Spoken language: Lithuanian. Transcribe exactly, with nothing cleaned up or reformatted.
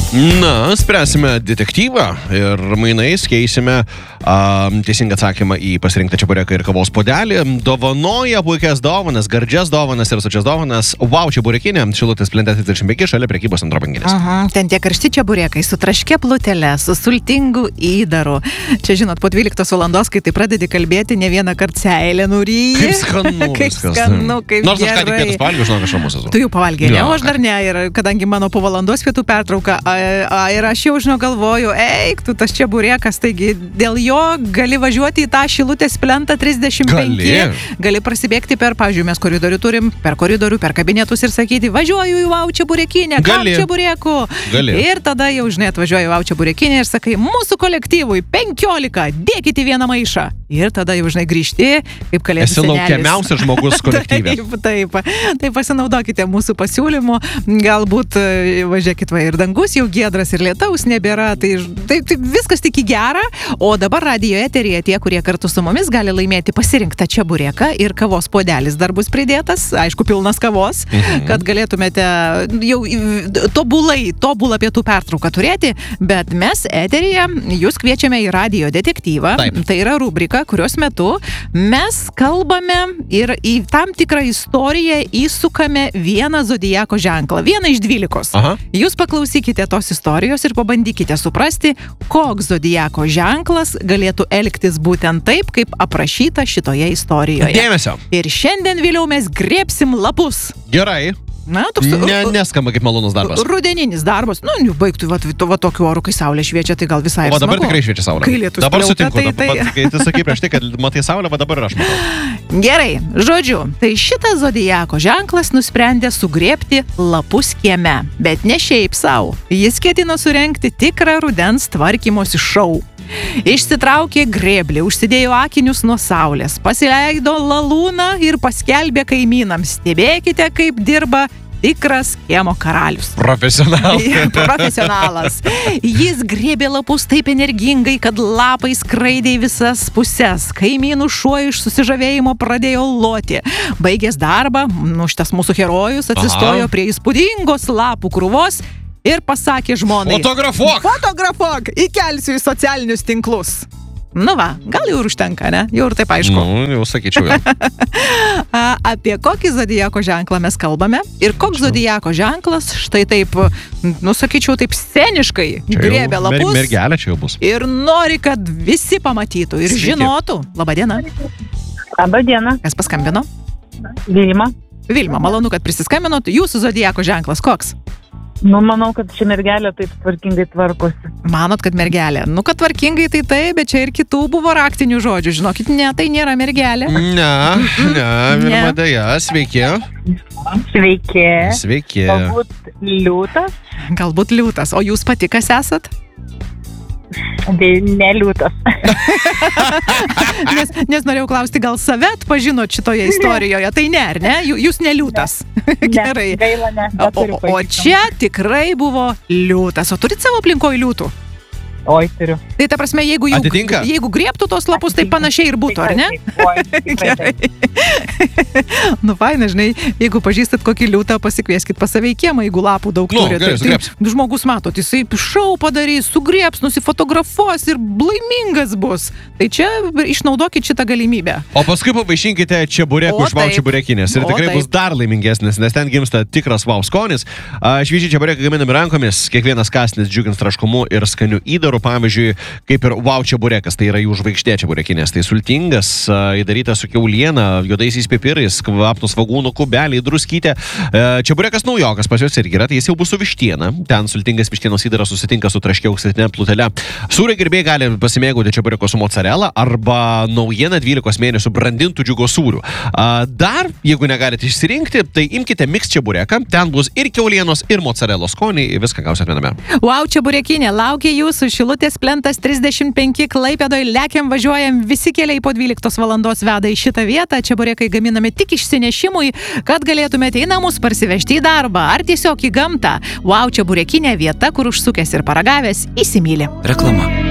Na, spręsime detektyvą ir mainais keisime a, teisingą atsakymą į pasirinktą čebureką ir kavos puodelį. Dovanoja puikias dovanas, gardžias dovanas ir sočias dovanas. Wow, čeburekinė, Šilutės plente trisdešimt penki šalia prekybos centro banginės. Aha, ten tie karšti čeburekai su traške plutele, su sultingu įdaru. Čia, žinot, po dvyliktos valandos, kai tai pradedi kalbėti, ne vieną kartą seilę nuryji. Kaip skanu. Kaip skanu, kaip Nors gerai. aš ką tik pietus pavalgiau, žinau, aš ramus esu. Tu jau pavalgė, ne? Jo, O aš dar ne. Ir kadangi mano po valandos pietų pertrauka, a, a, ir aš jau, žinau, galvoju, eik, tu tas čeburekas, taigi dėl jo gali važiuoti į tą Šilutės plentą trisdešimt penki. Gali. Gali prasibėgti per, pavyzdžiui, mes koridorių turim, per koridorių, per kabinetus ir sakyti, važiuoju į Wow čeburekinę, kam Gali. čeburekų. Gali. Ir tada jau, žinai, atvažiuoju į Wow čeburekinę ir sakai, mūsų kolektyvui penkiolika, dėkite vieną maišą. Ir tada jau, žinai, grįžti, kaip kalėdų Esi senelis. laukiamiausias žmogus kolektyve. Taip, taip. Tai pasinaudokite mūsų pasiūlymu. Galbūt, e, važiuokit, va, ir dangus jau giedras, ir lietaus nebėra. Tai, tai, tai viskas tik į gerą. O dabar radijo eteryje tie, kurie kartu su mumis gali laimėti pasirinktą čebureką ir kavos puodelis dar bus pridėtas. Aišku, pilnas kavos, mhm. kad galėtumėte jau tobulai, tobulą pietų pertrauką turėti. Bet mes eteryje jūs kviečiame į radijo detektyvą. Taip. Tai yra rubrika, kurios metu mes kalbame ir į tam tikrą istoriją įsukame vieną zodiako ženklą, vieną iš dvylikos. Aha. Jūs paklausykite tos istorijos ir pabandykite suprasti, koks zodiako ženklas galėtų elgtis būtent taip, kaip aprašyta šitoje istorijoje. Dėmesio. Ir šiandien vėliau mes griebsim lapus. Gerai. Na, toks Ne, neskamba kaip malonus darbas. rudeninis darbas. Nu, jau baigtų, va, va tokiu oru, kai saulė šviečia, tai gal visai ir O dabar smagu. tikrai šviečia saulė. Kai lietus Dabar pliaukia, sutinku, tai- dabar, tai- kai tu sakai prieš tai, kad matai saulę, va dabar ir aš matau. Gerai, žodžiu, tai šitas zodiako ženklas nusprendė sugriebti lapus kieme, bet ne šiaip savo. Jis ketino surengti tikrą rudens tvarkymosi šou. Išsitraukė grėblį, užsidėjo akinius nuo saulės, pasileido lalūną ir paskelbė kaimynams: stebėkite, kaip dirba tikras kiemo karalius. Profesionalas. Profesionalas. Jis grėbė lapus taip energingai, kad lapai skraidė į visas puses. Kaimynų šuo iš susižavėjimo pradėjo loti. Baigęs darbą, nu, šitas mūsų herojus atsistojo Aha. prie įspūdingos lapų krūvos ir pasakė žmonai: Fotografuok. Fotografuok, įkelsiu į socialinius tinklus. Nu va, gal jau ir užtenka, ne? Jau ir taip aišku. Nu, jau sakyčiau jau. A, apie kokį zodiako ženklą mes kalbame ir koks zodiako ženklas štai taip, nu sakyčiau, taip sceniškai griebė lapus Mer, mergelė čia jau bus. ir nori, kad visi pamatytų ir Sveiki. žinotų. Labadiena. Labadiena, Kas paskambino? Vilma. Vilma, malonu, kad prisiskambinot. Jūsų zodiako ženklas koks? Nu, manau, kad ši mergelė taip tvarkingai tvarkosi. Manot, kad mergelė? Nu, kad tvarkingai tai taip, bet čia ir kitų buvo raktinių žodžių. Žinokit, ne, tai nėra mergelė. Ne, ne, Vilma Daja, sveiki. Sveiki. Sveiki. Galbūt liūtas, Galbūt liūtas. O jūs pati kas esat? bei ne liūtas. Nes, nes norėjau klausti, gal save atpažinot šitoje istorijoje. Tai ne, ar ne? Jū- Jūs ne liūtas. Gerai. Ne, gaila, ne. O, o, o čia tikrai buvo liūtas. O turit savo aplinkoje liūtų? Oi, turiu. Tai ta prasme, jeigu, jau, Atitinka? jeigu griebtų tos lapus, tai panašiai ir būtų, ar ne? Oi, tikrai taip. Nu, faina, žinai, jeigu pažįstat kokį liūtą, pasikvieskit pas save į kiemą, jeigu lapų daug Nu, turi. gerai, Tai, sugriebs. tai žmogus matot, jisai šou padarys, sugrieps, nusifotografuos ir laimingas bus. Tai čia išnaudokit šitą galimybę. O paskui pavaišinkite čeburekų O, iš Wow taip. čeburekinės ir O, tikrai taip. bus dar laimingesnis, nes ten gimsta tikras Wow skonis. A, Šviežiai čeburekai gaminami rankomis, kiekvienas kąsnis džiugins traškumu ir skaniu įdaru, pavyzdžiui, kaip ir Wow čeburekas, tai yra jų žvaigždė čeburekinės. Tai sultingas, a, įdarytas su kiauliena, juodaisiais pipirais, kvapnus svagūnų kubeliai, druskytė. E, Čeburekas naujokas pas juos irgi yra, tai jis jau bus su vištiena. Ten sultingas vištienos įdaras susitinka su traškia auksinė plutele. Sūrio gerbėjai gali pasimėgauti čebureko su mozzarella arba naujieną dvylikos mėnesių brandintų džiugo sūrių. A, Dar, jeigu negalite išsirinkti, tai imkite mix čebureką. Ten bus ir kiaulienos, ir mozzarella skoniai. Viską gausit viename. Wow čeburekinė, laukia jūsų Šilutės plentas trisdešimt penki Klaipėdoj, lekiam, važiuojam, visi keliai po dvyliktos valandos veda į šitą vietą. Čeburekai gaminami tik išsinešimui, kad galėtumėte į namus parsivežti į darbą ar tiesiog į gamtą. Wow čeburekinė vieta, kur užsukęs ir paragavęs įsimylė. Reklama.